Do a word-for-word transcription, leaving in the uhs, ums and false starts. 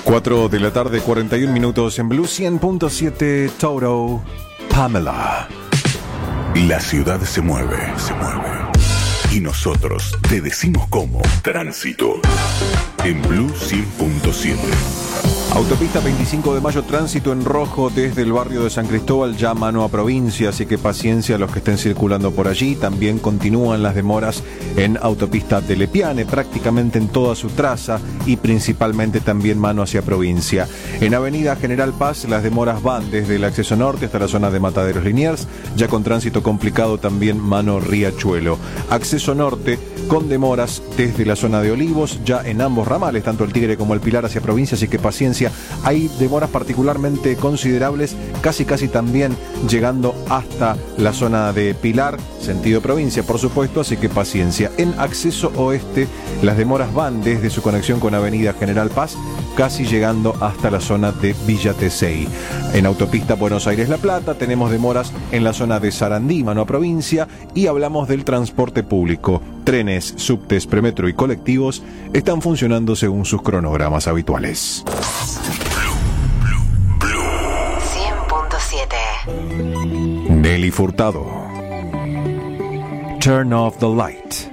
cuatro de la tarde, cuarenta y un minutos en Blue cien punto siete. Toto, Pamela. La ciudad se mueve, se mueve. Y nosotros te decimos cómo. Tránsito. En Blue cien punto siete. Autopista veinticinco de mayo, tránsito en rojo desde el barrio de San Cristóbal, ya mano a provincia, así que paciencia a los que estén circulando por allí. También continúan las demoras en autopista de Lepiane, prácticamente en toda su traza y principalmente también mano hacia provincia. En avenida General Paz, las demoras van desde el acceso norte hasta la zona de Mataderos Liniers, ya con tránsito complicado también mano Riachuelo. Acceso norte con demoras desde la zona de Olivos, ya en ambos ramales, tanto el Tigre como el Pilar hacia provincia, así que paciencia. Hay demoras particularmente considerables, casi casi también llegando hasta la zona de Pilar, sentido provincia, por supuesto, así que paciencia. En acceso oeste, las demoras van desde su conexión con avenida General Paz, casi llegando hasta la zona de Villa Tesey. En autopista Buenos Aires-La Plata tenemos demoras en la zona de Sarandí, mano a provincia, y hablamos del transporte público. Trenes, subtes, premetro y colectivos están funcionando según sus cronogramas habituales. cien punto siete. Nelly Furtado. Turn off the light.